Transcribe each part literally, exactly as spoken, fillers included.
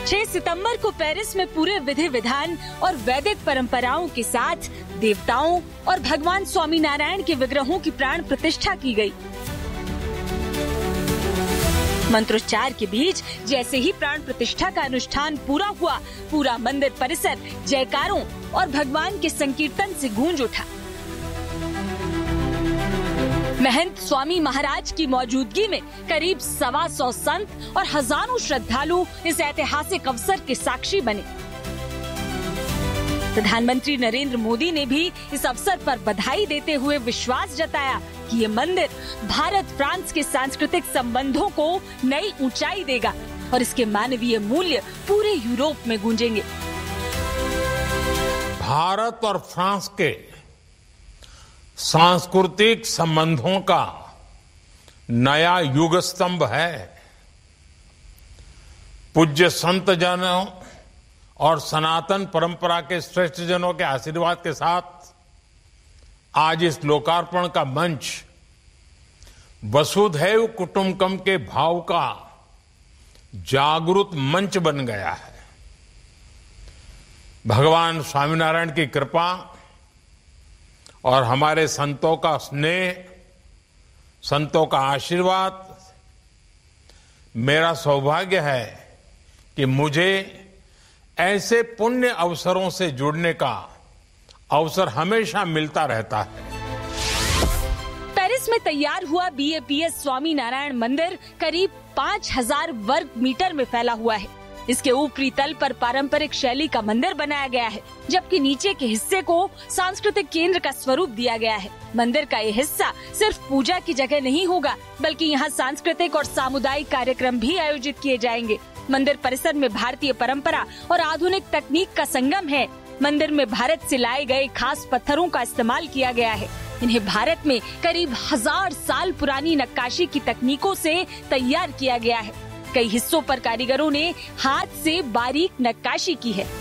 छह सितंबर को पेरिस में पूरे विधि विधान और वैदिक परंपराओं के साथ देवताओं और भगवान स्वामीनारायण के विग्रहों की प्राण प्रतिष्ठा की गई। मंत्रोच्चार के बीच जैसे ही प्राण प्रतिष्ठा का अनुष्ठान पूरा हुआ, पूरा मंदिर परिसर जयकारों और भगवान के संकीर्तन से गूंज उठा। महंत स्वामी महाराज की मौजूदगी में करीब सवा सौ संत और हजारों श्रद्धालु इस ऐतिहासिक अवसर के साक्षी बने। प्रधानमंत्री नरेंद्र मोदी ने भी इस अवसर पर बधाई देते हुए विश्वास जताया कि ये मंदिर भारत फ्रांस के सांस्कृतिक संबंधों को नई ऊंचाई देगा और इसके मानवीय मूल्य पूरे यूरोप में गूंजेंगे। भारत और फ्रांस के सांस्कृतिक संबंधों का नया युग स्तंभ है। पूज्य संत जनों और सनातन परंपरा के श्रेष्ठ जनों के आशीर्वाद के साथ आज इस लोकार्पण का मंच वसुधैव कुटुंबकम के भाव का जागृत मंच बन गया है। भगवान स्वामीनारायण की कृपा और हमारे संतों का स्नेह, संतों का आशीर्वाद, मेरा सौभाग्य है कि मुझे ऐसे पुण्य अवसरों से जुड़ने का अवसर हमेशा मिलता रहता है। पेरिस में तैयार हुआ B A P S Swaminarayan मंदिर करीब पाँच हजार वर्ग मीटर में फैला हुआ है। इसके ऊपरी तल पर पारंपरिक शैली का मंदिर बनाया गया है, जबकि नीचे के हिस्से को सांस्कृतिक केंद्र का स्वरूप दिया गया है। मंदिर का ये हिस्सा सिर्फ पूजा की जगह नहीं होगा, बल्कि यहाँ सांस्कृतिक और सामुदायिक कार्यक्रम भी आयोजित किए जाएंगे। मंदिर परिसर में भारतीय परंपरा और आधुनिक तकनीक का संगम है। मंदिर में भारत से लाए गए खास पत्थरों का इस्तेमाल किया गया है। इन्हें भारत में करीब हजार साल पुरानी नक्काशी की तकनीकों से तैयार किया गया है। कई हिस्सों पर कारीगरों ने हाथ से बारीक नक्काशी की है।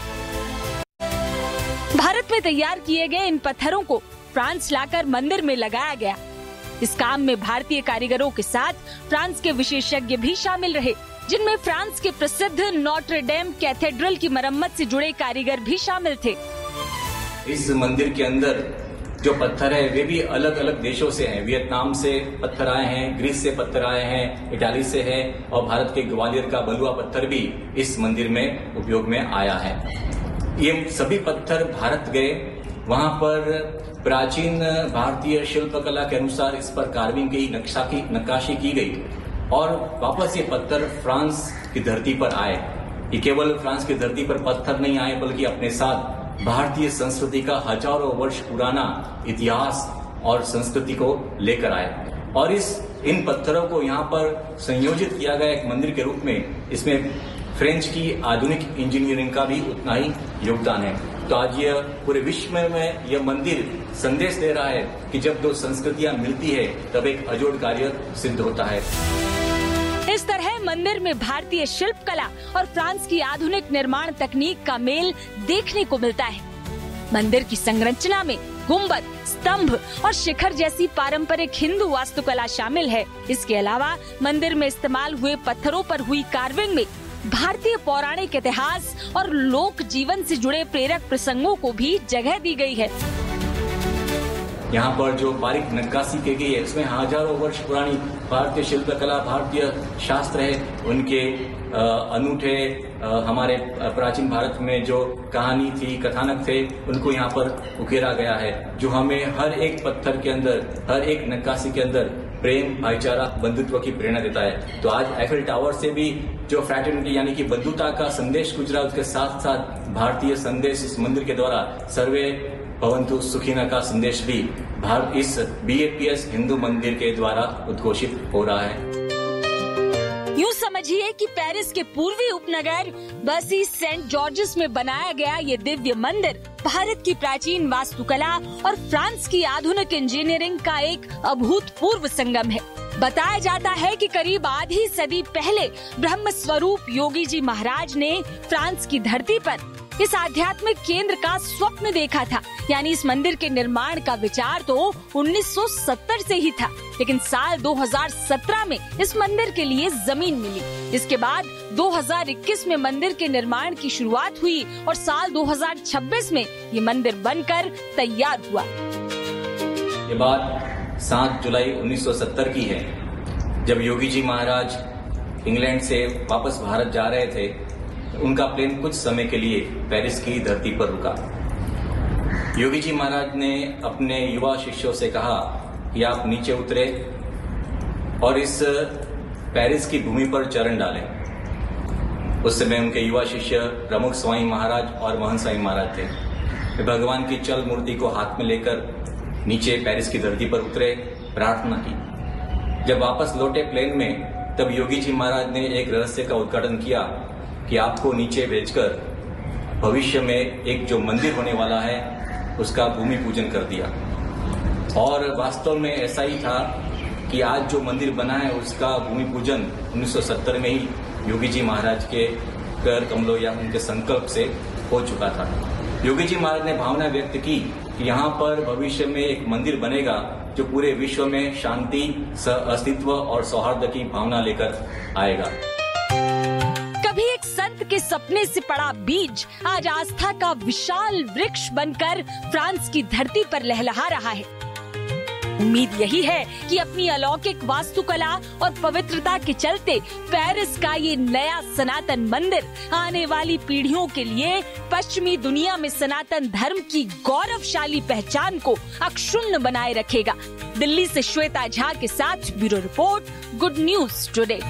भारत में तैयार किए गए इन पत्थरों को फ्रांस लाकर मंदिर में लगाया गया। इस काम में भारतीय कारीगरों के साथ फ्रांस के विशेषज्ञ भी शामिल रहे, जिनमें फ्रांस के प्रसिद्ध नोट्रे डेम कैथेड्रल की मरम्मत से जुड़े कारीगर भी शामिल थे। इस मंदिर के अंदर जो पत्थर है वे भी अलग अलग देशों से हैं। वियतनाम से पत्थर आए हैं, ग्रीस से पत्थर आए हैं, इटाली से है और भारत के ग्वालियर का बलुआ पत्थर भी इस मंदिर में उपयोग में आया है। ये सभी पत्थर भारत गए, वहां पर प्राचीन भारतीय शिल्पकला के अनुसार इस पर कार्विंग की नक्शा की नक्काशी की गई और वापस ये पत्थर फ्रांस की धरती पर आए। ये केवल फ्रांस की धरती पर पत्थर नहीं आए, बल्कि अपने साथ भारतीय संस्कृति का हजारों वर्ष पुराना इतिहास और संस्कृति को लेकर आए और इस इन पत्थरों को यहाँ पर संयोजित किया गया एक मंदिर के रूप में। इसमें फ्रेंच की आधुनिक इंजीनियरिंग का भी उतना ही योगदान है। तो आज यह पूरे विश्व में यह मंदिर संदेश दे रहा है कि जब दो संस्कृतियां मिलती है तब एक अजोड़ कार्य सिद्ध होता है। इस तरह मंदिर में भारतीय शिल्प कला और फ्रांस की आधुनिक निर्माण तकनीक का मेल देखने को मिलता है। मंदिर की संरचना में गुंबद, स्तंभ और शिखर जैसी पारंपरिक हिंदू वास्तुकला शामिल है। इसके अलावा मंदिर में इस्तेमाल हुए पत्थरों पर हुई कार्विंग में भारतीय पौराणिक इतिहास और लोक जीवन से जुड़े प्रेरक प्रसंगों को भी जगह दी गई है। यहाँ पर जो बारीक नक्काशी की गई है इसमें हजारों वर्ष पुरानी भारतीय शिल्पकला, भारतीय शास्त्र है, उनके अनूठे हमारे प्राचीन भारत में जो कहानी थी, कथानक थे, उनको यहाँ पर उकेरा गया है, जो हमें हर एक पत्थर के अंदर, हर एक नक्काशी के अंदर प्रेम, भाईचारा, बंधुत्व की प्रेरणा देता है। तो आज एफिल टावर से भी जो फ्रैटर्निटी यानी कि बंधुता का संदेश गुजरा, उसके साथ साथ भारतीय संदेश इस मंदिर के द्वारा सर्वे भवन्तु सुखिनः का संदेश भी भारत इस B A P S Hindu मंदिर के द्वारा उद्घोषित हो रहा है। यूँ समझिए कि पेरिस के पूर्वी उपनगर बसी सेंट जॉर्जेस में बनाया गया ये दिव्य मंदिर भारत की प्राचीन वास्तुकला और फ्रांस की आधुनिक इंजीनियरिंग का एक अभूतपूर्व संगम है। बताया जाता है कि करीब आधी सदी पहले ब्रह्म स्वरूप योगी जी महाराज ने फ्रांस की धरती पर इस आध्यात्मिक केंद्र का स्वप्न देखा था। यानी इस मंदिर के निर्माण का विचार तो उन्नीस सौ सत्तर से ही था, लेकिन साल दो हज़ार सत्रह में इस मंदिर के लिए जमीन मिली। इसके बाद दो हज़ार इक्कीस में मंदिर के निर्माण की शुरुआत हुई और साल दो हज़ार छब्बीस में ये मंदिर बनकर तैयार हुआ। ये बात सात जुलाई उन्नीस सौ सत्तर की है, जब योगी जी महाराज इंग्लैंड से वापस भारत जा रहे थे। उनका प्लेन कुछ समय के लिए पेरिस की धरती पर रुका। योगी जी महाराज ने अपने युवा शिष्यों से कहा कि आप नीचे उतरे और इस पेरिस की भूमि पर चरण डालें। उस समय उनके युवा शिष्य प्रमुख स्वामी महाराज और महंत स्वामी महाराज थे। वे भगवान की चल मूर्ति को हाथ में लेकर नीचे पेरिस की धरती पर उतरे, प्रार्थना की। जब वापस लौटे प्लेन में, तब योगी जी महाराज ने एक रहस्य का उद्घाटन किया कि आपको नीचे भेजकर भविष्य में एक जो मंदिर होने वाला है उसका भूमि पूजन कर दिया। और वास्तव में ऐसा ही था कि आज जो मंदिर बना है उसका भूमि पूजन उन्नीस सौ सत्तर में ही योगी जी महाराज के कर कमलों या उनके संकल्प से हो चुका था। योगी जी महाराज ने भावना व्यक्त की कि यहाँ पर भविष्य में एक मंदिर बनेगा जो पूरे विश्व में शांति, अस्तित्व और सौहार्द की भावना लेकर आएगा। कभी एक संत के सपने से पड़ा बीज आज आस्था का विशाल वृक्ष बनकर फ्रांस की धरती पर लहलहा रहा है। उम्मीद यही है कि अपनी अलौकिक वास्तुकला और पवित्रता के चलते पेरिस का ये नया सनातन मंदिर आने वाली पीढ़ियों के लिए पश्चिमी दुनिया में सनातन धर्म की गौरवशाली पहचान को अक्षुण्ण बनाए रखेगा। दिल्ली से श्वेता झा के साथ bureau report, good news today.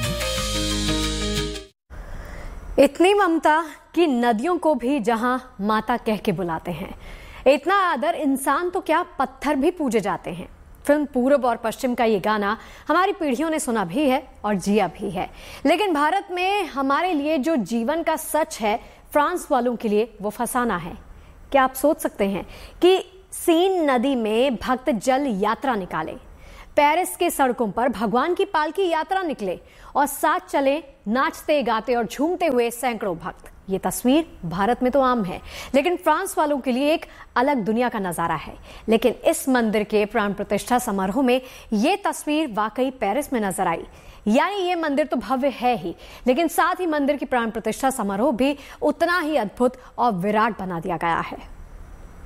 इतनी ममता कि नदियों को भी जहां माता कह के बुलाते हैं, इतना आदर इंसान तो क्या पत्थर भी पूजे जाते हैं। फिल्म पूरब और पश्चिम का ये गाना हमारी पीढ़ियों ने सुना भी है और जिया भी है, लेकिन भारत में हमारे लिए जो जीवन का सच है, फ्रांस वालों के लिए वो फसाना है। क्या आप सोच सकते हैं कि सीन नदी में भक्त जल यात्रा निकाले, पेरिस के सड़कों पर भगवान की पालकी यात्रा निकले और साथ चले नाचते गाते और झूमते हुए सैकड़ों भक्त। ये तस्वीर भारत में तो आम है, लेकिन फ्रांस वालों के लिए एक अलग दुनिया का नजारा है। लेकिन इस मंदिर के प्राण प्रतिष्ठा समारोह में ये तस्वीर वाकई पेरिस में नजर आई। यानी ये मंदिर तो भव्य है ही, लेकिन साथ ही मंदिर की प्राण प्रतिष्ठा समारोह भी उतना ही अद्भुत और विराट बना दिया गया है।